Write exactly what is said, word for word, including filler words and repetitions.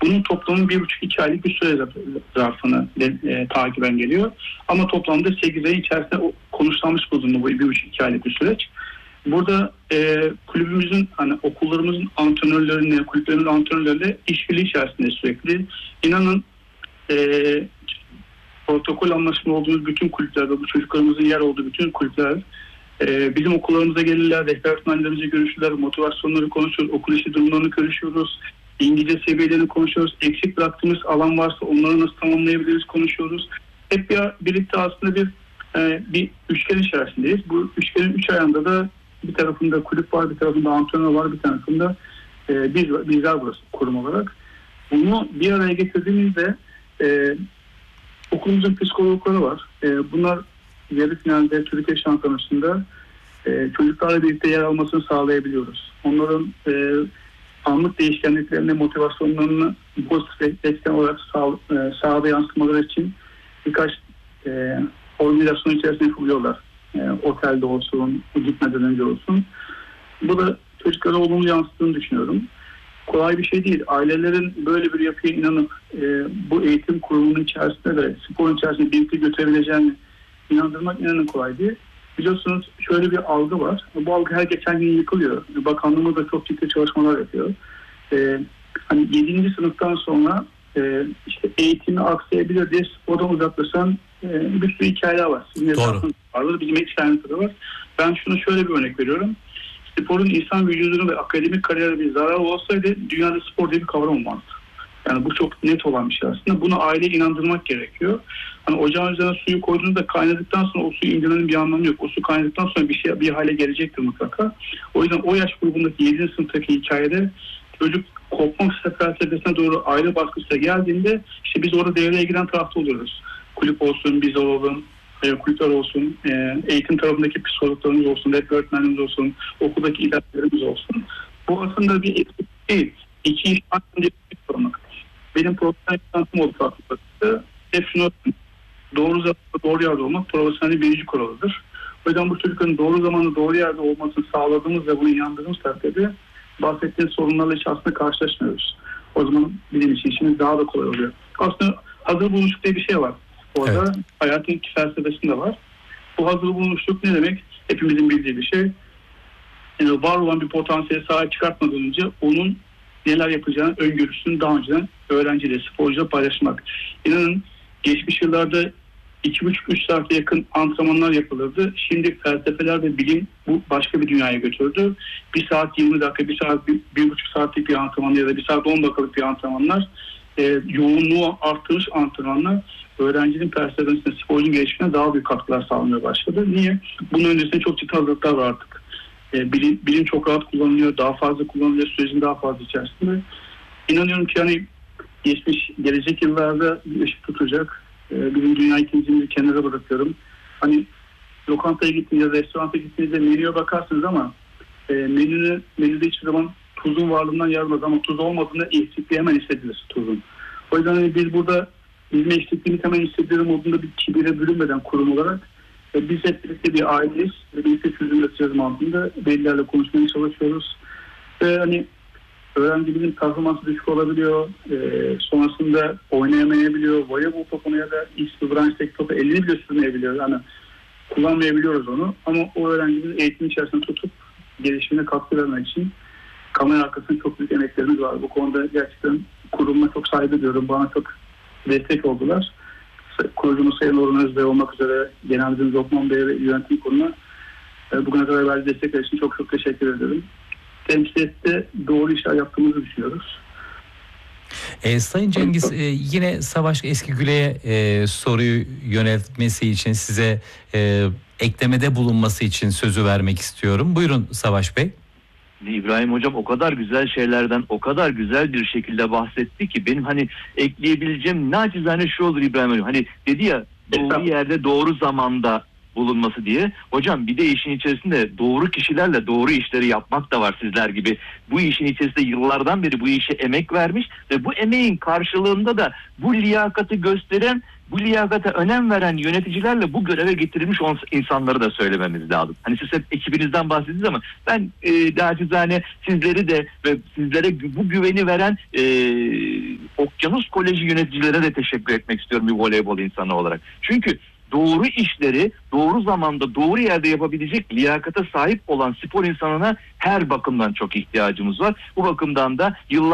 bunun toplamı bir buçuk iki aylık bir süre zarfını e, takiben geliyor. Ama toplamda sekiz ay içerisinde konuşlanmış bulundu bu bir buçuk iki aylık bir süreç. Burada e, kulübümüzün, hani okullarımızın antrenörlerine, kulüplerimizin antrenörleriyle işbirliği içerisinde sürekli. İnanın e, protokol anlaşmalı olduğumuz bütün kulüplerde, bu çocuklarımızın yer olduğu bütün kulüpler e, bizim okullarımıza gelirler, rehber öğretmenlerimizle görüşürler, motivasyonları konuşuyoruz, okul işi durumlarını görüşüyoruz, İngilizce seviyelerini konuşuyoruz, eksik bıraktığımız alan varsa onları nasıl tamamlayabiliriz konuşuyoruz. Hep bir, birlikte aslında bir e, bir üçgen içerisindeyiz. Bu üçgenin üç ayağında da bir tarafında kulüp var, bir tarafında antrenör var, bir tarafında e, biz, bizler burası kurum olarak. Bunu bir araya getirdiğimizde e, okulumuzun psikologları var. E, bunlar yarı finalde Türkiye Şampiyonası'nda e, çocuklarla birlikte yer almasını sağlayabiliyoruz. Onların e, anlık değişkenliklerine, motivasyonlarını pozitif etken olarak sağ, e, sahada yansıtmaları için birkaç e, organizasyon içerisinde yapabiliyorlar. E, otelde olsun, gitmeden önce olsun. Bu da çocuklara olumlu yansıttığını düşünüyorum. Kolay bir şey değil. Ailelerin böyle bir yapıya inanıp e, bu eğitim kurumunun içerisinde de sporun içerisinde birlikte götürebileceğini inandırmak inanın kolay değil. Biliyorsunuz şöyle bir algı var. Bu algı her geçen gün yıkılıyor. Bakanlığımız da çok ciddi çalışmalar yapıyor. E, hani yedinci sınıftan sonra e, işte eğitimi aksayabilir diye spordan uzaklaşan e, bir sürü hikayeler var. Sizin Doğru. Var, bizim hikayelerimiz var. Ben şunu şöyle bir örnek veriyorum. Sporun insan vücudunu ve akademik kariyere bir zarar olsaydı dünyada spor diye bir kavram olmazdı. Yani bu çok net olan bir şey aslında. Bunu aileye inandırmak gerekiyor. Hani ocağın üzerine suyu koyduğunuzda kaynadıktan sonra o suyu indirmenin bir anlamı yok. O su kaynadıktan sonra bir şey bir hale gelecektir mutlaka. O yüzden o yaş grubundaki yedinci sınıftaki hikayede çocuk kopmak felsefesine doğru aile baskısına geldiğinde işte biz orada devreye giren tarafta oluyoruz. Kulüp olsun, biz olalım, kulüpler olsun, eğitim tarafındaki psikologlarımız olsun, rehber öğretmenimiz olsun, okuldaki idarecilerimiz olsun. Bu aslında bir etki değil. İki iş hakkında bir sormak. Benim profesyonel yaşantım oldu farklı. Hep şunu doğru zamanda doğru yerde olmak profesyonel birinci kuralıdır. O yüzden bu çocukların doğru zamanda doğru yerde olmasını sağladığımız ve bunu inandırdığımız takdirde bahsettiğiniz sorunlarla hiç aslında karşılaşmıyoruz. O zaman bizim için işimiz daha da kolay oluyor. Aslında hazır bulmuşluk diye bir şey var. Orada evet. Hayatın felsefesinde var. Bu hazır bulmuşluk ne demek? Hepimizin bildiği bir şey. Yani var olan bir potansiyeli sahaya çıkartmadan önce onun neler yapacağını öngörüsünü daha önceden öğrenciyle, sporcuyla paylaşmak. İnanın geçmiş yıllarda iki buçuk üç saate yakın antrenmanlar yapılırdı. Şimdi felsefeler ve bilim bu başka bir dünyaya götürdü. Bir saat yirmi dakika, bir saat, bir, bir buçuk saatlik bir antrenman ya da bir saat on dakikalık bir antrenmanlar, e, yoğunluğu arttırmış antrenmanlar öğrencinin felsefesine, sporcunun gelişimine daha büyük katkılar sağlamaya başladı. Niye? Bunun öncesinde çok ciddi hazırlıklar var artık. E, bilim, bilim çok rahat kullanılıyor, daha fazla kullanılıyor, sürecin daha fazla içerisinde. İnanıyorum ki hani geçmiş, gelecek yıllarda bir ışık tutacak. E, bizim dünya ikinciliğini kenara bırakıyorum. Hani lokantaya gittiğinizde, restoranta gittiğinizde menüye bakarsınız ama e, menünü, menüde hiçbir zaman tuzun varlığından yazmaz ama tuz olmadığında eksikliği hemen hissedilir tuzun. O yüzden hani biz burada bizim eksikliğimiz hemen hissedilir modunda bir kibire bürünmeden kurum olarak e, biz hep birlikte bir aileyiz ve birlikte çözüm üreteceğiz mantığında velilerle konuşmaya çalışıyoruz. Ve hani öğrencimizin performansı düşük olabiliyor, e, sonrasında oynayamayabiliyor, voleybol topunu ya da X bir branştaki topu elini bile sürmeyebiliyor. Yani kullanmayabiliyoruz onu ama o öğrencimizin eğitim içerisinde tutup gelişimine katkı vermek için kamera arkasında çok büyük emeklerimiz var. Bu konuda gerçekten kurumuna çok saygı duyuyorum. Bana çok destek oldular. Kurucumuz Sayın Orhan Özbey olmak üzere Genel Müdürümüz Lokman Bey ve Yönetim Kurulu'na bugüne kadar verdiği destekler için çok çok teşekkür ederim. Temsiliyette doğru işler yaptığımızı düşünüyoruz. E, Sayın Cengiz, e, yine Savaş Eskigüle'ye e, soruyu yöneltmesi için size e, eklemede bulunması için sözü vermek istiyorum. Buyurun Savaş Bey. İbrahim Hocam o kadar güzel şeylerden o kadar güzel bir şekilde bahsetti ki benim hani ekleyebileceğim nacizane şu olur İbrahim Hocam. Hani dedi ya doğru yerde doğru zamanda bulunması diye. Hocam bir de işin içerisinde doğru kişilerle doğru işleri yapmak da var sizler gibi. Bu işin içerisinde yıllardan beri bu işe emek vermiş ve bu emeğin karşılığında da bu liyakati gösteren, bu liyakata önem veren yöneticilerle bu göreve getirilmiş insanları da söylememiz lazım. Hani siz hep ekibinizden bahsediyorsunuz ama ben e, nacizane sizleri de ve sizlere bu güveni veren e, o Okyanus Koleji yöneticilerine de teşekkür etmek istiyorum bir voleybol insanı olarak. Çünkü doğru işleri doğru zamanda doğru yerde yapabilecek liyakata sahip olan spor insanına her bakımdan çok ihtiyacımız var. Bu bakımdan da yıllar